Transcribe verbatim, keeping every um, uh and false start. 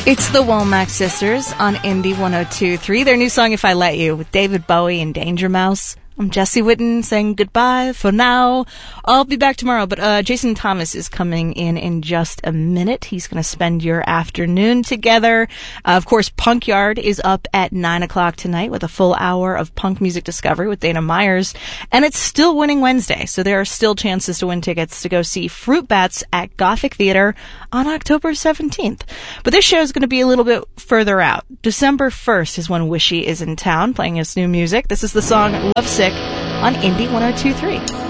It's the Womack Sisters on Indie one oh two point three. Their new song, If I Let You, with David Bowie and Danger Mouse. I'm Jessie Whitten saying goodbye for now. I'll be back tomorrow, but uh, Jason Thomas is coming in in just a minute. He's going to spend your afternoon together. Uh, of course, Punk Yard is up at nine o'clock tonight with a full hour of punk music discovery with Dana Myers. And it's still Winning Wednesday, so there are still chances to win tickets to go see Fruit Bats at Gothic Theater on October seventeenth. But this show is going to be a little bit further out. December first is when Wishy is in town playing his new music. This is the song Lovesick on Indie one oh two point three.